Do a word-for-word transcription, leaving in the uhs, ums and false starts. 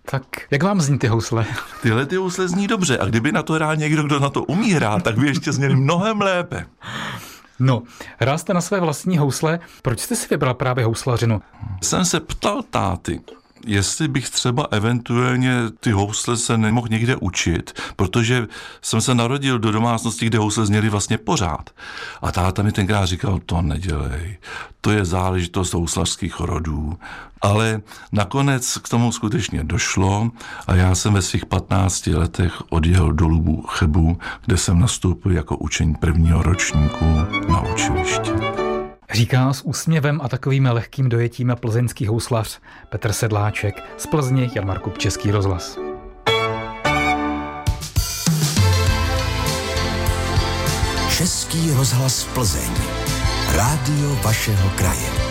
Tak jak vám zní ty housle? Tyhle ty housle zní dobře a kdyby na to hrál někdo, kdo na to umí hrát, tak by ještě zněli mnohem lépe. No, hrál jste na své vlastní housle. Proč jste si vybral právě houslařinu? Jsem se ptal táty, jestli bych třeba eventuálně ty housle se nemohl někde učit, protože jsem se narodil do domácnosti, kde housle zněly vlastně pořád. A táta mi tenkrát říkal, to nedělej, to je záležitost houslařských rodů. Ale nakonec k tomu skutečně došlo a já jsem ve svých patnácti letech odjel do Lubu Chebu, kde jsem nastoupil jako učeň prvního ročníku na učiliště. Říká s úsměvem a takovým lehkým dojetím plzeňský houslař Petr Sedláček, z Plzně Jan Markup, Český rozhlas. Český rozhlas Plzeň. Rádio vašeho kraje.